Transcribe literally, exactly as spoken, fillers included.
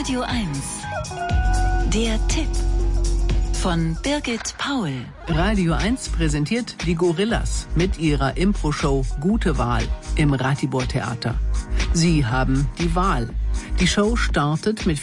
Radio eins. Der Tipp von Birgit Paul. Radio eins präsentiert die Gorillas mit ihrer Impro-Show Gute Wahl im Ratibor Theater. Sie haben die Wahl. Die Show startet mit